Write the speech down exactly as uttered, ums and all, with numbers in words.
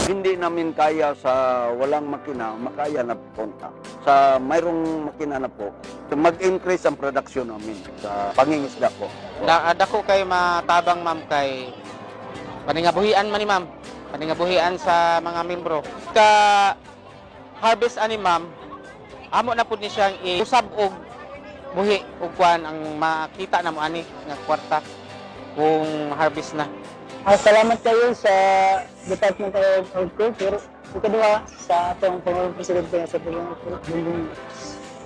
Hindi namin kaya sa walang makina, makaya na punta. Sa mayroong makina na po, mag-increase ang production namin sa pangingisda po. Da, dako kay matabang ma'am kay paningabuhian man ni ma'am. Paningabuhian sa mga membro. Ka harvest ani ma'am, amo na pud ni siyang iusab og buhi ug kuan ang makita na mo ani nga kwarta kung harvest na. Ah, salamat kayo sa Department of Agriculture. Ikaduha sa atong Pangulong Presidente sa Pangulong